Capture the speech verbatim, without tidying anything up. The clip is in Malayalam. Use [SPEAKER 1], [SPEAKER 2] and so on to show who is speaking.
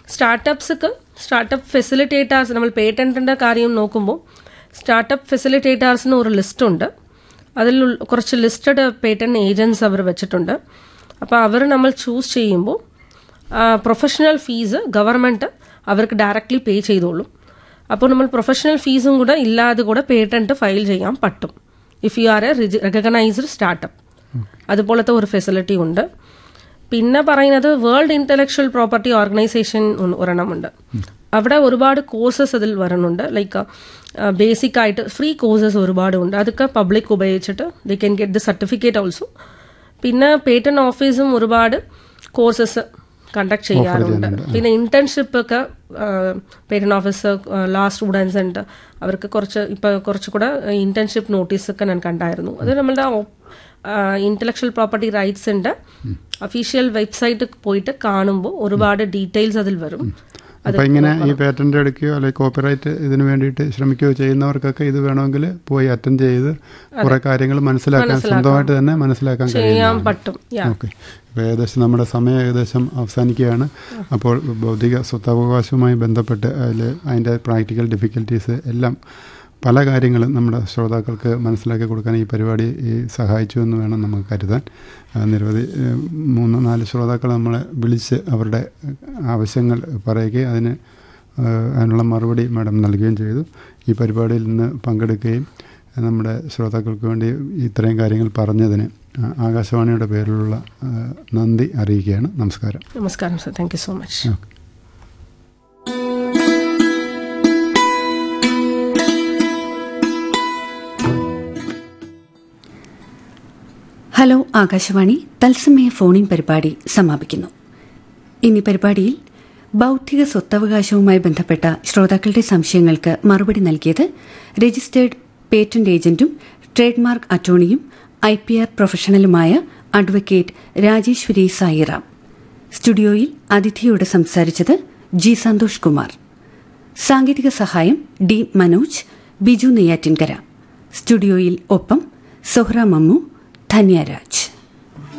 [SPEAKER 1] സ്റ്റാർട്ടപ്പ്സൊക്കെ സ്റ്റാർട്ടപ്പ് ഫെസിലിറ്റേറ്റേഴ്സ്, നമ്മൾ പേറ്റന്റിൻ്റെ കാര്യം നോക്കുമ്പോൾ സ്റ്റാർട്ടപ്പ് ഫെസിലിറ്റേറ്റേഴ്സിന് ഒരു ലിസ്റ്റുണ്ട്. അതിൽ കുറച്ച് ലിസ്റ്റഡ് പേറ്റന്റ് ഏജൻറ്റ്സ് അവർ വെച്ചിട്ടുണ്ട്. അപ്പോൾ അവർ നമ്മൾ ചൂസ് ചെയ്യുമ്പോൾ പ്രൊഫഷണൽ ഫീസ് ഗവൺമെൻറ് അവർക്ക് ഡയറക്റ്റ്ലി പേ ചെയ്തോളും. അപ്പോൾ നമ്മൾ പ്രൊഫഷണൽ ഫീസും കൂടെ ഇല്ലാതെ കൂടെ പേറ്റന്റ് ഫയൽ ചെയ്യാൻ പറ്റും if you are A recognised startup. അതുപോലത്തെ ഒരു ഫെസിലിറ്റി ഉണ്ട്. പിന്നെ പറയുന്നത് വേൾഡ് ഇന്റലക്ച്വൽ പ്രോപ്പർട്ടി ഓർഗനൈസേഷൻ ഒരെണ്ണമുണ്ട്. അവിടെ ഒരുപാട് കോഴ്സസ് അതിൽ വരുന്നുണ്ട്. ലൈക്ക് ബേസിക് ആയിട്ട് ഫ്രീ കോഴ്സസ് ഒരുപാട് ഉണ്ട്. അതൊക്കെ പബ്ലിക് ഉപയോഗിച്ചിട്ട് they can get the certificate also. പിന്നെ പേറ്റന്റ് ഓഫീസും ഒരുപാട് കോഴ്സസ് കണ്ടക്ട് ചെയ്യാറുണ്ട്. പിന്നെ ഇന്റേൺഷിപ്പ് ഒക്കെ പേറ്റന്റ് ഓഫീസ് ലാ സ്റ്റുഡൻസ് ഉണ്ട്, അവർക്ക് കുറച്ച് ഇപ്പൊ കുറച്ചുകൂടെ ഇന്റേൺഷിപ്പ് നോട്ടീസ് ഒക്കെ ഞാൻ കണ്ടായിരുന്നു. അത് നമ്മളുടെ ഇന്റലക്ച്വൽ പ്രോപ്പർട്ടി റൈറ്റ്സിന്റെ ഒഫീഷ്യൽ വെബ്സൈറ്റ് പോയിട്ട് കാണുമ്പോൾ ഒരുപാട് ഡീറ്റെയിൽസ് അതിൽ വരും.
[SPEAKER 2] അപ്പോൾ ഇങ്ങനെ ഈ പേറ്റന്റ് എടുക്കുകയോ അല്ലെങ്കിൽ കോപ്പിറൈറ്റ് ഇതിന് വേണ്ടിയിട്ട് ശ്രമിക്കുകയോ ചെയ്യുന്നവർക്കൊക്കെ ഇത് വേണമെങ്കിൽ പോയി അറ്റൻഡ് ചെയ്ത് കുറെ കാര്യങ്ങൾ മനസ്സിലാക്കാൻ, സ്വന്തമായിട്ട് തന്നെ മനസ്സിലാക്കാൻ കഴിയാൻ പറ്റും. ഓക്കെ, ഇപ്പോൾ ഏകദേശം നമ്മുടെ സമയം ഏകദേശം അവസാനിക്കുകയാണ്. അപ്പോൾ ബൗദ്ധിക സ്വത്തവകാശവുമായി ബന്ധപ്പെട്ട് അതിൽ അതിൻ്റെ പ്രാക്ടിക്കൽ ഡിഫിക്കൽട്ടീസ് എല്ലാം പല കാര്യങ്ങളും നമ്മുടെ ശ്രോതാക്കൾക്ക് മനസ്സിലാക്കി കൊടുക്കാൻ ഈ പരിപാടി സഹായിച്ചു എന്ന് വേണം നമുക്ക് കരുതാൻ. നിരവധി മൂന്ന് നാല് ശ്രോതാക്കൾ നമ്മളെ വിളിച്ച് അവരുടെ ആവശ്യങ്ങൾ പറയുകയും അതിന് അതിനുള്ള മറുപടി മാഡം നൽകുകയും ചെയ്തു. ഈ പരിപാടിയിൽ നിന്ന് പങ്കെടുക്കുകയും നമ്മുടെ ശ്രോതാക്കൾക്ക് വേണ്ടി ഇത്രയും കാര്യങ്ങൾ പറഞ്ഞതിന് ആകാശവാണിയുടെ പേരിലുള്ള നന്ദി അറിയിക്കുകയാണ്. നമസ്കാരം.
[SPEAKER 1] നമസ്കാരം sir, thank you so much.
[SPEAKER 2] Okay.
[SPEAKER 3] Hello Akashvani തത്സമയ ഫോണിൻ പരിപാടി സമാപിക്കുന്നു. ഇനി പരിപാടിയിൽ ബൗദ്ധിക സ്വത്തവകാശവുമായി ബന്ധപ്പെട്ട ശ്രോതാക്കളുടെ സംശയങ്ങൾക്ക് മറുപടി നൽകിയത് registered patent ഏജന്റും trade mark അറ്റോർണിയും I P R പ്രൊഫഷണലുമായ advocate Rajeshwari Sairam. സ്റ്റുഡിയോയിൽ അതിഥിയോട് സംസാരിച്ചത് ജി സന്തോഷ് കുമാർ. സാങ്കേതിക സഹായം ഡി മനോജ്, ബിജു നെയ്യാറ്റിൻകര. സ്റ്റുഡിയോയിൽ ഒപ്പം സൊഹ്റ മമ്മു, ധന്യരാജ്.